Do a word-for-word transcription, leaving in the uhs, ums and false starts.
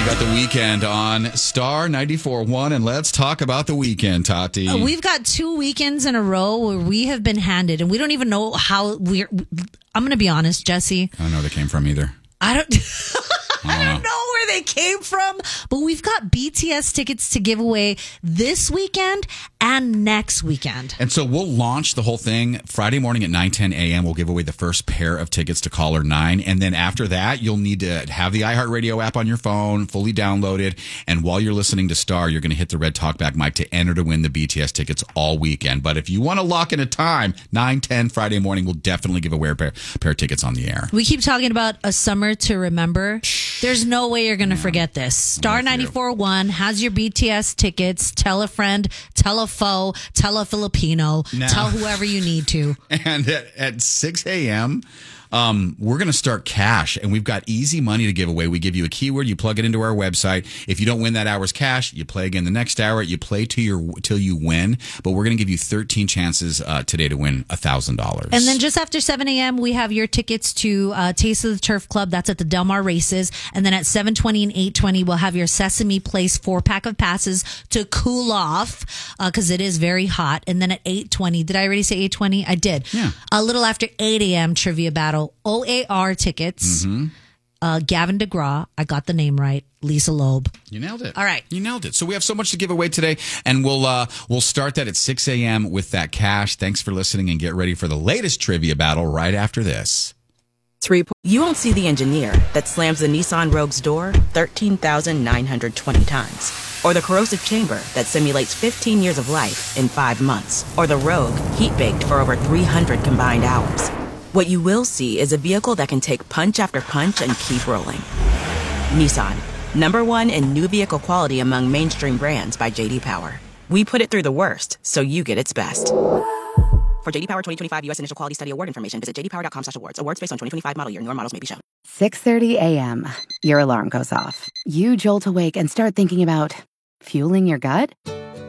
Got the weekend on Star ninety-four point one, and let's talk about the weekend, Tati. Uh, we've got two weekends in a row where we have been handed, and we don't even know how we're. I'm going to be honest, Jesse. I don't know where they came from either. I don't. I don't know where they came from, but we've got B T S tickets to give away this weekend and next weekend. And so we'll launch the whole thing Friday morning at nine ten a.m. We'll give away the first pair of tickets to caller nine. And then after that, you'll need to have the iHeartRadio app on your phone, fully downloaded. And while you're listening to Star, you're going to hit the red talkback mic to enter to win the B T S tickets all weekend. But if you want to lock in a time, nine ten Friday morning, we'll definitely give away a pair, pair of tickets on the air. We keep talking about a summer to remember. There's no way you're going to yeah. forget this. Star ninety-four point one has your B T S tickets. Tell a friend, tell a foe, tell a Filipino, now, tell whoever you need to. And at, at six a.m., Um, we're going to start cash, and we've got easy money to give away. We give you a keyword, you plug it into our website. If you don't win that hour's cash, you play again the next hour. You play till you till you win. But we're going to give you thirteen chances uh, today to win one thousand dollars. And then just after seven a.m., we have your tickets to uh, Taste of the Turf Club. That's at the Del Mar Races. And then at seven twenty and eight twenty, we'll have your Sesame Place four-pack of passes to cool off because uh, it is very hot. And then at eight twenty, did I already say eight twenty? I did. Yeah. A little after eight a.m. trivia battle. O A R tickets, mm-hmm. uh, Gavin DeGraw, I got the name right, Lisa Loeb. You nailed it. All right. You nailed it. So we have so much to give away today, and we'll uh, we'll start that at six a.m. with that cash. Thanks for listening, and get ready for the latest trivia battle right after this. Three. You won't see the engineer that slams the Nissan Rogue's door thirteen thousand nine hundred twenty times. Or the corrosive chamber that simulates fifteen years of life in five months. Or the Rogue heat-baked for over three hundred combined hours. What you will see is a vehicle that can take punch after punch and keep rolling. Nissan, number one in new vehicle quality among mainstream brands by J D Power. We put it through the worst, so you get its best. For J D Power twenty twenty-five U S Initial Quality Study Award information, visit j d power dot com slash awards. Awards based on twenty twenty-five model year. Newer models may be shown. six thirty a.m. Your alarm goes off. You jolt awake and start thinking about fueling your gut?